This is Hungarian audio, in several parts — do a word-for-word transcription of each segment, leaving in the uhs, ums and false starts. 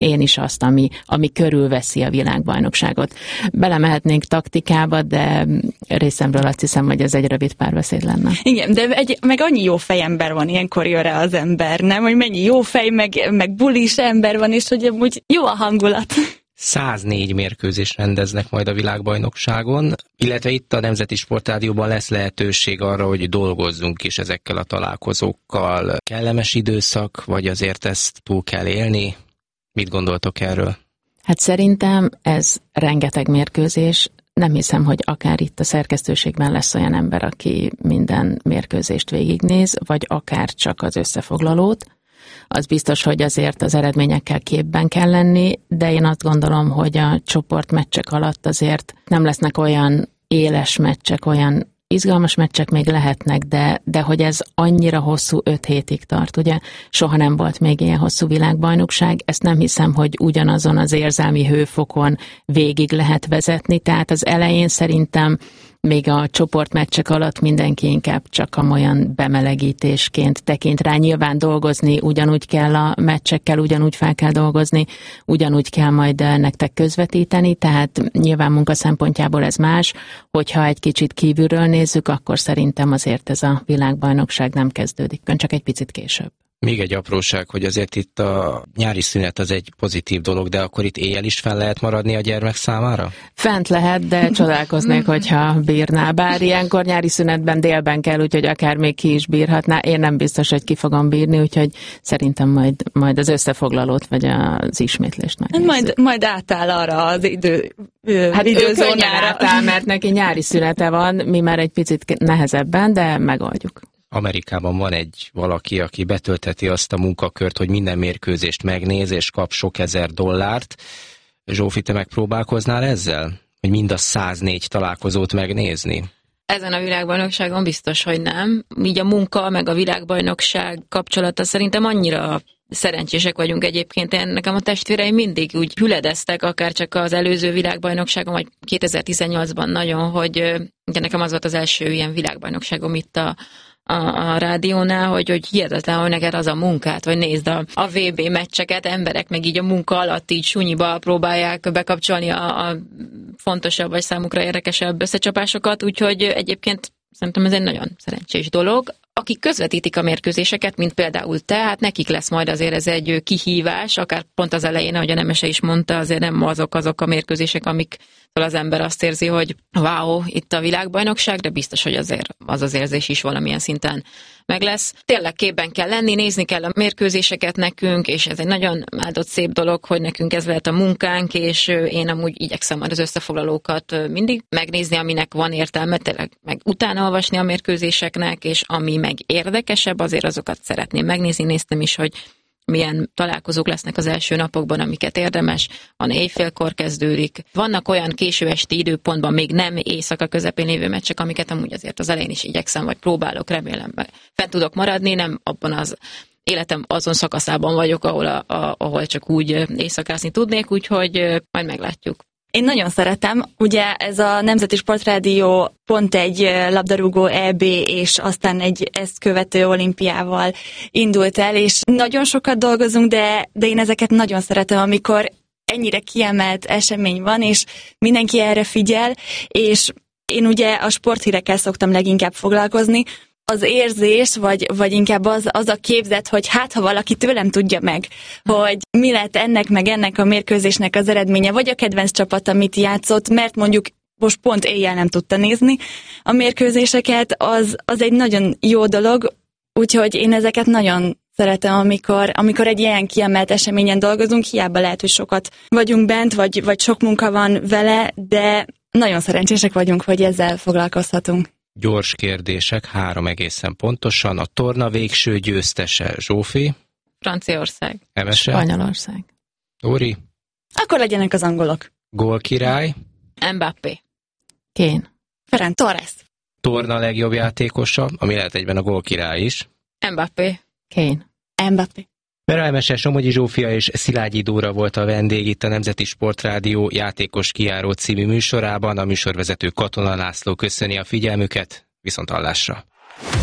én is azt, ami, ami körülveszi a világbajnokságot. Belemehetnénk taktikába, de részemről azt hiszem, hogy ez egy rövid párbeszéd lenne. Igen, de egy, meg annyi jó fejember van, ilyenkor jön rá az ember, nem? Hogy mennyi jó fej, meg, meg bulis ember van, és hogy amúgy jó a hangulat. száznégy mérkőzést rendeznek majd a világbajnokságon, illetve itt a Nemzeti Sportrádióban lesz lehetőség arra, hogy dolgozzunk is ezekkel a találkozókkal. Kellemes időszak, vagy azért ezt túl kell élni? Mit gondoltok erről? Hát szerintem ez rengeteg mérkőzés. Nem hiszem, hogy akár itt a szerkesztőségben lesz olyan ember, aki minden mérkőzést végignéz, vagy akár csak az összefoglalót. Az biztos, hogy azért az eredményekkel képben kell lenni, de én azt gondolom, hogy a csoportmeccsek alatt azért nem lesznek olyan éles meccsek, olyan izgalmas meccsek még lehetnek, de, de hogy ez annyira hosszú öt hétig tart, ugye? Soha nem volt még ilyen hosszú világbajnokság, ezt nem hiszem, hogy ugyanazon az érzelmi hőfokon végig lehet vezetni, tehát az elején szerintem még a csoportmeccsek alatt mindenki inkább csak amolyan bemelegítésként tekint rá. Nyilván dolgozni ugyanúgy kell a meccsekkel, ugyanúgy fel kell dolgozni, ugyanúgy kell majd nektek közvetíteni, tehát nyilván munka szempontjából ez más. Hogyha egy kicsit kívülről nézzük, akkor szerintem azért ez a világbajnokság nem kezdődik, csak egy picit később. Még egy apróság, hogy azért itt a nyári szünet az egy pozitív dolog, de akkor itt éjjel is fel lehet maradni a gyermek számára? Fent lehet, de csodálkoznék, hogyha bírná. Bár ilyenkor nyári szünetben délben kell, úgyhogy akár még ki is bírhatná. Én nem biztos, hogy ki fogom bírni, úgyhogy szerintem majd, majd az összefoglalót, vagy az ismétlést megnézzük. Majd, majd átáll arra az idő, hát időzónára. átáll, mert neki nyári szünete van, mi már egy picit nehezebben, de megoldjuk. Amerikában van egy valaki, aki betöltheti azt a munkakört, hogy minden mérkőzést megnéz, és kap sok ezer dollárt. Zsófi, te megpróbálkoznál ezzel? Hogy mind a száznégy találkozót megnézni? Ezen a világbajnokságon biztos, hogy nem. Így a munka, meg a világbajnokság kapcsolata szerintem annyira szerencsések vagyunk egyébként. Én, nekem a testvéreim mindig úgy hüledeztek, akár csak az előző világbajnokságon, vagy kétezer-tizennyolcban nagyon, hogy ugye nekem az volt az első ilyen világbajnokságom itt a A, a rádiónál, hogy, hogy hihetetlen, hogy neked az a munkát, vagy nézd a, a vé bé meccseket, emberek meg így a munka alatt így sunyiba próbálják bekapcsolni a, a fontosabb vagy számukra érdekesebb összecsapásokat, úgyhogy egyébként szerintem ez egy nagyon szerencsés dolog. Akik közvetítik a mérkőzéseket, mint például te, hát nekik lesz majd azért ez egy kihívás, akár pont az elején, ahogy a Nemese is mondta, azért nem azok azok a mérkőzések, amik az ember azt érzi, hogy wow, itt a világbajnokság, de biztos, hogy azért az az érzés is valamilyen szinten meg lesz. Tényleg képben kell lenni, nézni kell a mérkőzéseket nekünk, és ez egy nagyon áldott szép dolog, hogy nekünk ez lehet a munkánk, és én amúgy igyekszem majd az összefoglalókat mindig megnézni, aminek van értelme, tényleg meg utána olvasni a mérkőzéseknek, és ami meg érdekesebb, azért azokat szeretném megnézni. Néztem is, hogy milyen találkozók lesznek az első napokban, amiket érdemes. Van éjfélkor kezdődik. Vannak olyan késő esti időpontban, még nem éjszaka közepén lévő meccsek, amiket amúgy azért az elején is igyekszem, vagy próbálok, remélem, fent tudok maradni, nem abban az életem azon szakaszában vagyok, ahol, a, a, ahol csak úgy éjszakázni tudnék, úgyhogy majd meglátjuk. Én nagyon szeretem, ugye ez a Nemzeti Sportrádió pont egy labdarúgó é bé és aztán egy ezt követő olimpiával indult el, és nagyon sokat dolgozunk, de, de én ezeket nagyon szeretem, amikor ennyire kiemelt esemény van, és mindenki erre figyel, és én ugye a sporthírekkel szoktam leginkább foglalkozni, az érzés, vagy, vagy inkább az, az a képzet, hogy hát, ha valaki tőlem tudja meg, hogy mi lett ennek meg ennek a mérkőzésnek az eredménye, vagy a kedvenc csapat, amit játszott, mert mondjuk most pont éjjel nem tudta nézni a mérkőzéseket, az, az egy nagyon jó dolog, úgyhogy én ezeket nagyon szeretem, amikor, amikor egy ilyen kiemelt eseményen dolgozunk, hiába lehet, hogy sokat vagyunk bent, vagy, vagy sok munka van vele, de nagyon szerencsések vagyunk, hogy ezzel foglalkozhatunk. Gyors kérdések, három egészen pontosan. A torna végső győztese, Zsófi? Franciaország. Emese? Spanyolország. Óri? Akkor legyenek az angolok. Gólkirály? Mbappé. Kane. Ferran Torres. Torna legjobb játékosa, ami lehet egyben a gólkirály is. Mbappé. Kane. Mbappé. Vera Emese, Somogyi Zsófia és Szilágyi Dóra volt a vendég itt a Nemzeti Sportrádió játékos kijáró című műsorában. A műsorvezető Katona László köszöni a figyelmüket, viszonthallásra.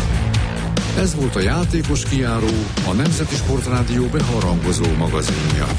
Ez volt a játékos kijáró, a Nemzeti Sportrádió beharangozó magazinja.